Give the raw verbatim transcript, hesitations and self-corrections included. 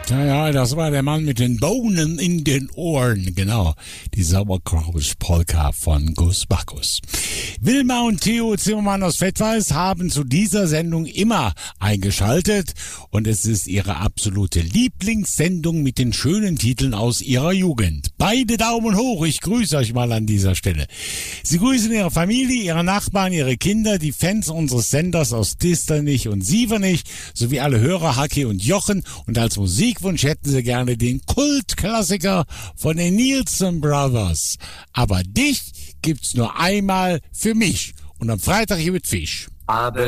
Ja, ja, das war der Mann mit den Bohnen in den Ohren. Genau, die Sauerkraut-Polka von Gus Bacchus. Wilma und Theo Zimmermann aus Fettweiß haben zu dieser Sendung immer eingeschaltet. Und es ist ihre absolute Lieblingssendung mit den schönen Titeln aus ihrer Jugend. Beide Daumen hoch, ich grüße euch mal an dieser Stelle. Sie grüßen ihre Familie, ihre Nachbarn, ihre Kinder, die Fans unseres Senders aus Disternich und Sievernich, sowie alle Hörer Hacki und Jochen. Und als Musikwunsch hätten sie gerne den Kultklassiker von den Nielsen Brothers. Aber dich gibt's nur einmal für mich. Und am Freitag hier mit Fisch. Aber